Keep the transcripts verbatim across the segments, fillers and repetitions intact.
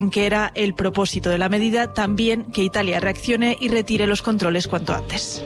que era el propósito de la medida, también que Italia reaccione y retire los controles cuanto antes.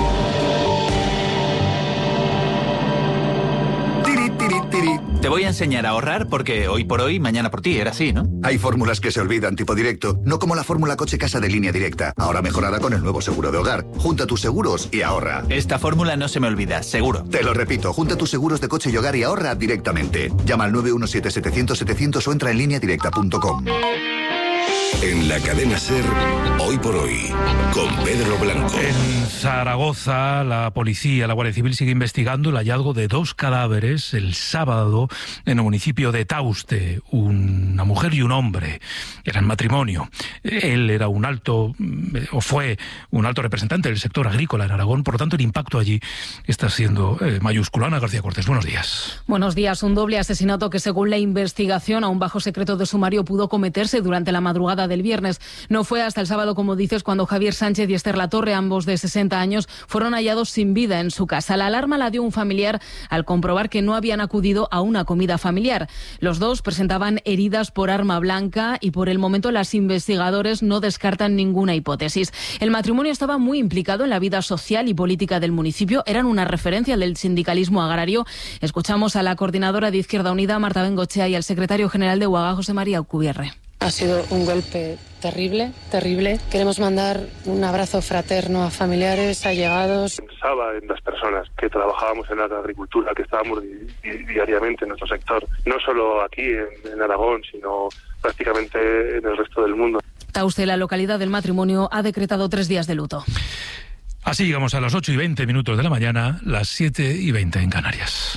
Te voy a enseñar a ahorrar porque hoy por hoy, mañana por ti, era así, ¿no? Hay fórmulas que se olvidan, tipo directo, no como la fórmula coche-casa de Línea Directa, ahora mejorada con el nuevo seguro de hogar. Junta tus seguros y ahorra. Esta fórmula no se me olvida, seguro. Te lo repito, junta tus seguros de coche y hogar y ahorra directamente. Llama al nueve uno siete, setecientos, setecientos o entra en línea directa punto com. En la cadena SER, Hoy por Hoy, con Pedro Blanco. En Zaragoza, la policía, la Guardia Civil sigue investigando el hallazgo de dos cadáveres el sábado en el municipio de Tauste, una mujer y un hombre. Eran matrimonio. Él era un alto, o fue un alto representante del sector agrícola en Aragón, por lo tanto el impacto allí está siendo eh, mayúsculo. Ana García Cortés, buenos días. Buenos días. Un doble asesinato que, según la investigación, aún bajo secreto de sumario, pudo cometerse durante la madrugada del viernes. No fue hasta el sábado, como dices, cuando Javier Sánchez y Esther Latorre, ambos de sesenta años, fueron hallados sin vida en su casa. La alarma la dio un familiar al comprobar que no habían acudido a una comida familiar. Los dos presentaban heridas por arma blanca y por el momento las investigadores no descartan ninguna hipótesis. El matrimonio estaba muy implicado en la vida social y política del municipio. Eran una referencia del sindicalismo agrario. Escuchamos a la coordinadora de Izquierda Unida, Marta Bengochea, y al secretario general de UAGA, José María Alcubierre. Ha sido un golpe terrible, terrible. Queremos mandar un abrazo fraterno a familiares, allegados. Pensaba en las personas que trabajábamos en la agricultura, que estábamos di- di- diariamente en nuestro sector, no solo aquí en, en Aragón, sino prácticamente en el resto del mundo. Tauste, la localidad del matrimonio, ha decretado tres días de luto. Así llegamos a las ocho y veinte minutos de la mañana, las siete y veinte en Canarias.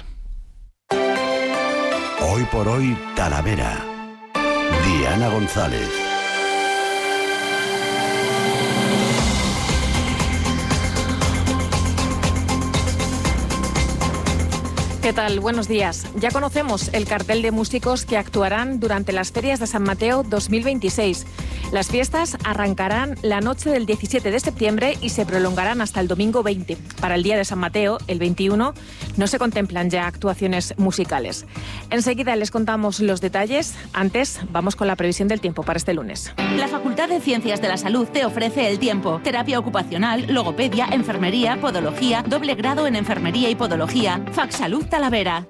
Hoy por Hoy, Talavera. Diana González. ¿Qué tal? Buenos días. Ya conocemos el cartel de músicos que actuarán durante las Ferias de San Mateo dos mil veintiséis. Las fiestas arrancarán la noche del diecisiete de septiembre y se prolongarán hasta el domingo veinte. Para el día de San Mateo, el veintiuno, no se contemplan ya actuaciones musicales. Enseguida les contamos los detalles. Antes, vamos con la previsión del tiempo para este lunes. La Facultad de Ciencias de la Salud te ofrece el tiempo. Terapia ocupacional, logopedia, enfermería, podología, doble grado en enfermería y podología. Facsalud Talavera.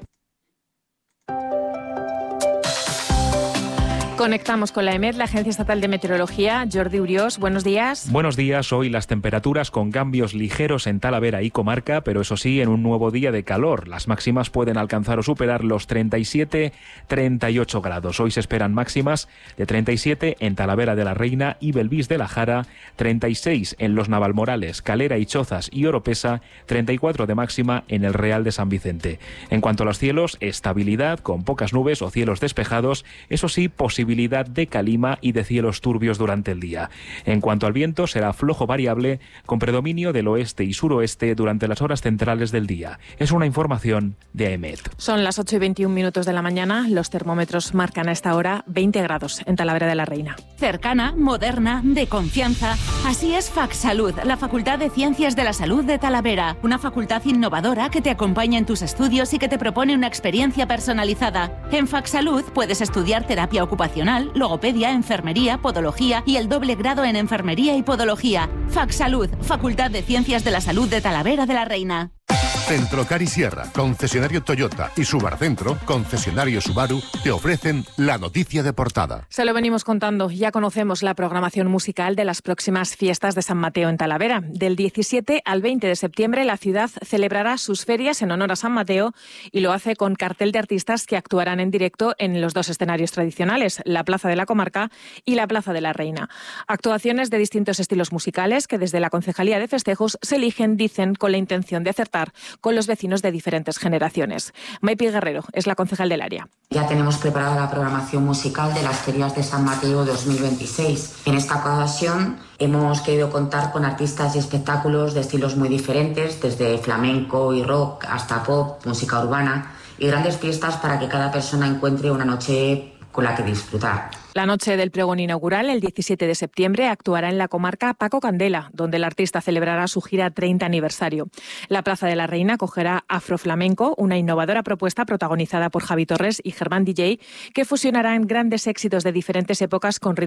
Conectamos con la E M E D, la Agencia Estatal de Meteorología. Jordi Uriós, buenos días. Buenos días. Hoy las temperaturas con cambios ligeros en Talavera y comarca, pero eso sí, en un nuevo día de calor. Las máximas pueden alcanzar o superar los treinta y siete, treinta y ocho grados. Hoy se esperan máximas de treinta y siete en Talavera de la Reina y Belvís de la Jara, treinta y seis en Los Navalmorales, Calera y Chozas y Oropesa, treinta y cuatro de máxima en el Real de San Vicente. En cuanto a los cielos, estabilidad con pocas nubes o cielos despejados, eso sí, posibilidad de calima y de cielos turbios durante el día. En cuanto al viento, será flojo variable con predominio del oeste y suroeste durante las horas centrales del día. Es una información de A E M E D. Son las ocho y veintiún minutos de la mañana. Los termómetros marcan a esta hora veinte grados en Talavera de la Reina. Cercana, moderna, de confianza. Así es Facsalud, la Facultad de Ciencias de la Salud de Talavera. Una facultad innovadora que te acompaña en tus estudios y que te propone una experiencia personalizada. En Facsalud puedes estudiar terapia ocupacional, logopedia, enfermería, podología y el doble grado en enfermería y podología. Facsalud, Facultad de Ciencias de la Salud de Talavera de la Reina. Centrocar y Sierra, concesionario Toyota, y Subarcentro, concesionario Subaru, te ofrecen la noticia de portada. Se lo venimos contando. Ya conocemos la programación musical de las próximas fiestas de San Mateo en Talavera. Del diecisiete al veinte de septiembre, la ciudad celebrará sus ferias en honor a San Mateo y lo hace con cartel de artistas que actuarán en directo en los dos escenarios tradicionales, la Plaza de la Comarca y la Plaza de la Reina. Actuaciones de distintos estilos musicales que desde la Concejalía de Festejos se eligen, dicen, con la intención de acertar con los vecinos de diferentes generaciones. Maipi Guerrero es la concejal del área. Ya tenemos preparada la programación musical de las ferias de San Mateo dos mil veintiséis. En esta ocasión hemos querido contar con artistas y espectáculos de estilos muy diferentes, desde flamenco y rock hasta pop, música urbana y grandes fiestas para que cada persona encuentre una noche con la que disfrutar. La noche del pregón inaugural, el diecisiete de septiembre, actuará en la comarca Paco Candela, donde el artista celebrará su gira treinta aniversario. La Plaza de la Reina acogerá Afroflamenco, una innovadora propuesta protagonizada por Javi Torres y Germán D J, que fusionarán grandes éxitos de diferentes épocas con